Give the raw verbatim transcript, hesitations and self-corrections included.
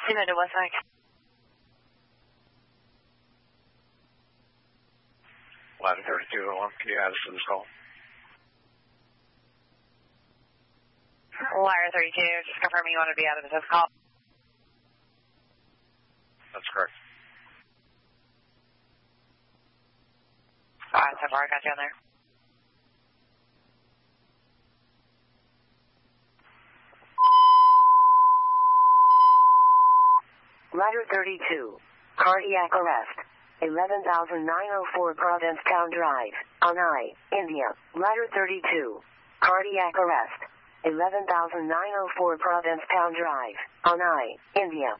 United Westside. Ladder thirty-two oh one, can you add us to this call? Ladder thirty-two, just confirming you want to be added to this call. That's correct. Alright, so far I got you on there. Ladder thirty-two, cardiac arrest. eleven thousand nine oh four Provincetown Drive, Anai, India. Ladder thirty-two, cardiac arrest. eleven thousand nine oh four Provincetown Drive, Anai, India.